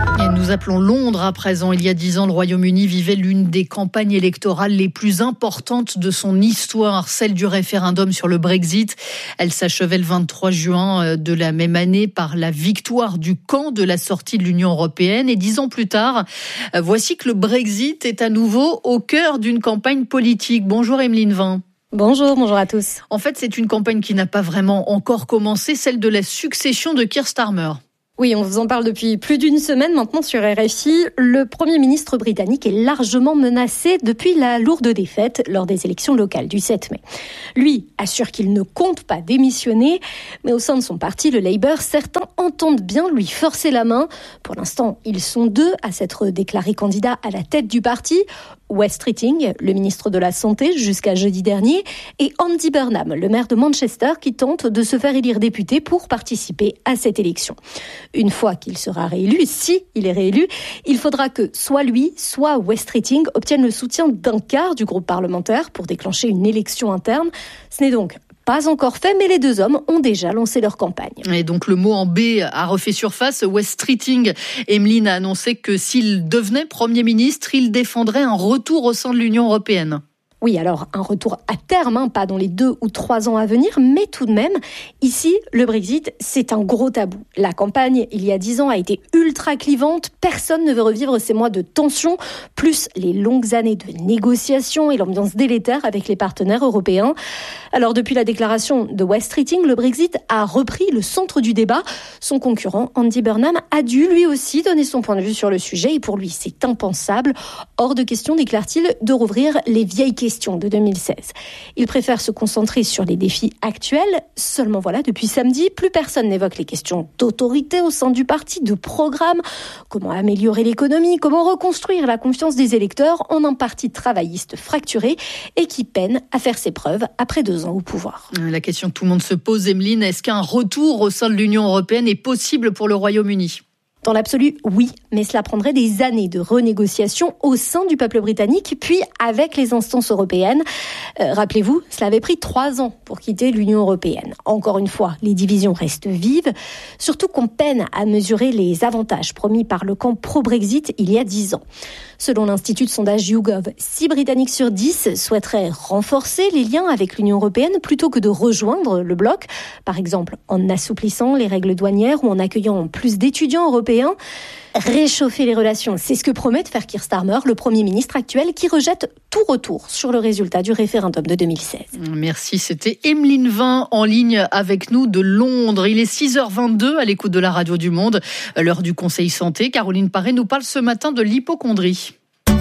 nous appelons Londres à présent. Il y a 10 ans, le Royaume-Uni vivait l'une des campagnes électorales les plus importantes de son histoire, celle du référendum sur le Brexit. Elle s'achevait le 23 juin de la même année par la victoire du camp de la sortie de l'Union européenne. Et 10 ans plus tard, voici que le Brexit est à nouveau au cœur d'une campagne politique. Bonjour Emeline Vin. Bonjour à tous. En fait, c'est une campagne qui n'a pas vraiment encore commencé, celle de la succession de Keir Starmer. Oui, on vous en parle depuis plus d'une semaine maintenant sur RFI. Le Premier ministre britannique est largement menacé depuis la lourde défaite lors des élections locales du 7 mai. Lui assure qu'il ne compte pas démissionner, mais au sein de son parti, le Labour, certains entendent bien lui forcer la main. Pour l'instant, ils sont 2 à s'être déclarés candidats à la tête du parti. Wes Streeting, le ministre de la Santé jusqu'à jeudi dernier, et Andy Burnham, le maire de Manchester, qui tente de se faire élire député pour participer à cette élection. Une fois qu'il sera réélu, si il est réélu, il faudra que soit lui, soit Wes Streeting obtiennent le soutien d'un quart du groupe parlementaire pour déclencher une élection interne. Ce n'est donc pas encore fait, mais les 2 hommes ont déjà lancé leur campagne. Et donc le mot en B a refait surface. Wes Streeting, Emeline, a annoncé que s'il devenait Premier ministre, il défendrait un retour au sein de l'Union européenne. Oui, alors un retour à terme, pas dans les 2 ou 3 ans à venir, mais tout de même, ici, le Brexit, c'est un gros tabou. La campagne, il y a 10 ans, a été ultra clivante. Personne ne veut revivre ces mois de tension, plus les longues années de négociations et l'ambiance délétère avec les partenaires européens. Alors, depuis la déclaration de Wes Streeting, le Brexit a repris le centre du débat. Son concurrent, Andy Burnham, a dû lui aussi donner son point de vue sur le sujet, et pour lui, c'est impensable. Hors de question, déclare-t-il, de rouvrir les vieilles questions de 2016. Il préfère se concentrer sur les défis actuels. Seulement voilà, depuis samedi, plus personne n'évoque les questions d'autorité au sein du parti, de programme, comment améliorer l'économie, comment reconstruire la confiance des électeurs en un parti travailliste fracturé et qui peine à faire ses preuves après 2 ans au pouvoir. La question que tout le monde se pose, Emeline, est-ce qu'un retour au sein de l'Union européenne est possible pour le Royaume-Uni ? Dans l'absolu, oui, mais cela prendrait des années de renégociation au sein du peuple britannique, puis avec les instances européennes. Rappelez-vous, cela avait pris 3 ans pour quitter l'Union européenne. Encore une fois, les divisions restent vives, surtout qu'on peine à mesurer les avantages promis par le camp pro-Brexit il y a 10 ans. Selon l'Institut de sondage YouGov, 6 Britanniques sur 10 souhaiteraient renforcer les liens avec l'Union européenne plutôt que de rejoindre le bloc, par exemple en assouplissant les règles douanières ou en accueillant plus d'étudiants européens. Réchauffer les relations, c'est ce que promet de faire Keir Starmer, le Premier ministre actuel, qui rejette tout retour sur le résultat du référendum de 2016. Merci, c'était Emeline Vin en ligne avec nous de Londres. Il est 6h22 à l'écoute de la Radio du Monde, l'heure du Conseil Santé. Caroline Paré nous parle ce matin de l'hypocondrie.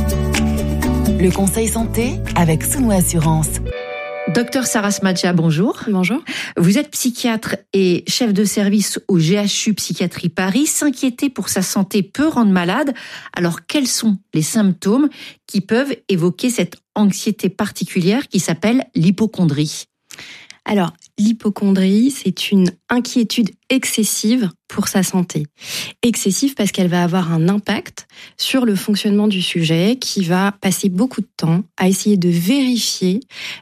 Le Conseil Santé avec Souno Assurance. Docteur Saras Madja, bonjour. Bonjour. Vous êtes psychiatre et chef de service au GHU Psychiatrie Paris. S'inquiéter pour sa santé peut rendre malade. Alors, quels sont les symptômes qui peuvent évoquer cette anxiété particulière qui s'appelle l'hypocondrie ? Alors, l'hypocondrie, c'est une inquiétude excessive pour sa santé. Excessive parce qu'elle va avoir un impact sur le fonctionnement du sujet qui va passer beaucoup de temps à essayer de vérifier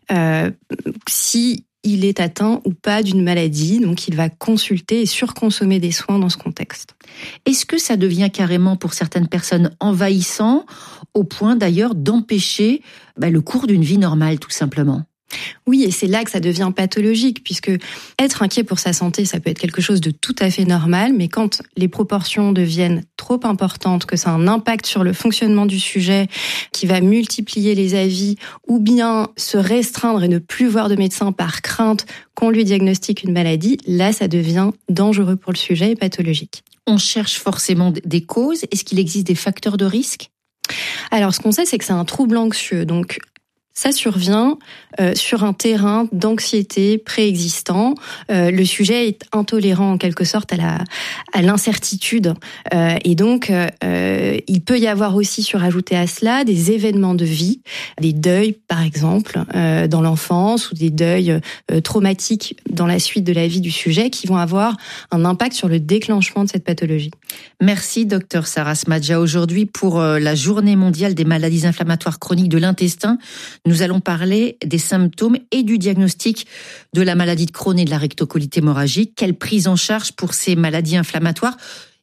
si il est atteint ou pas d'une maladie. Donc, il va consulter et surconsommer des soins dans ce contexte. Est-ce que ça devient carrément pour certaines personnes envahissant, au point d'ailleurs d'empêcher le cours d'une vie normale, tout simplement ? Oui, et c'est là que ça devient pathologique, puisque être inquiet pour sa santé, ça peut être quelque chose de tout à fait normal, mais quand les proportions deviennent trop importantes, que ça a un impact sur le fonctionnement du sujet, qui va multiplier les avis, ou bien se restreindre et ne plus voir de médecin par crainte qu'on lui diagnostique une maladie, là, ça devient dangereux pour le sujet et pathologique. On cherche forcément des causes. Est-ce qu'il existe des facteurs de risque ? Alors, ce qu'on sait, c'est que c'est un trouble anxieux, donc ça survient sur un terrain d'anxiété préexistant. Le sujet est intolérant en quelque sorte à l'incertitude. Et donc, il peut y avoir aussi surajouté à cela des événements de vie, des deuils par exemple dans l'enfance ou des deuils traumatiques dans la suite de la vie du sujet qui vont avoir un impact sur le déclenchement de cette pathologie. Merci Dr Saras Madja. Aujourd'hui, pour la Journée mondiale des maladies inflammatoires chroniques de l'intestin, nous allons parler des symptômes et du diagnostic de la maladie de Crohn et de la rectocolite hémorragique. Quelle prise en charge pour ces maladies inflammatoires ?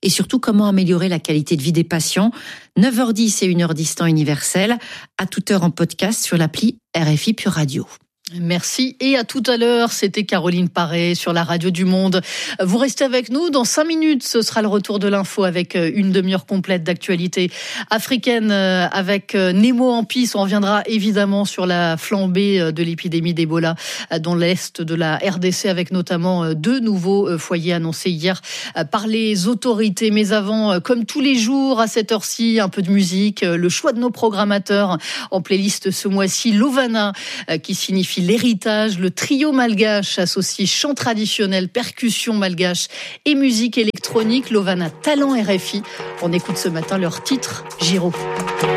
et surtout comment améliorer la qualité de vie des patients. 9h10 et 1h10 temps universel, à toute heure en podcast sur l'appli RFI Pure Radio. Merci et à tout à l'heure, c'était Caroline Paré sur la Radio du Monde. Vous restez avec nous, dans 5 minutes, ce sera le retour de l'info avec une demi-heure complète d'actualité africaine avec Nemo en piste. On reviendra évidemment sur la flambée de l'épidémie d'Ebola dans l'est de la RDC avec notamment 2 nouveaux foyers annoncés hier par les autorités. Mais avant, comme tous les jours à cette heure-ci, un peu de musique, le choix de nos programmateurs en playlist ce mois-ci, Lovana qui signifie l'héritage. Le trio malgache associe chant traditionnel, percussion malgache et musique électronique. Lovana, talent RFI. On écoute ce matin leur titre, Giro.